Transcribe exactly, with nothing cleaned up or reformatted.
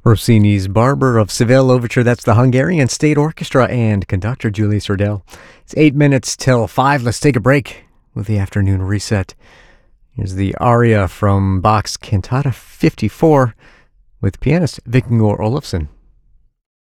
Rossini's Barber of Seville Overture. That's the Hungarian State Orchestra and conductor Julius Erdel. It's eight minutes till five. Let's take a break with the afternoon reset. Here's the aria from Bach's Cantata fifty-four with pianist Vikingur Olafsson.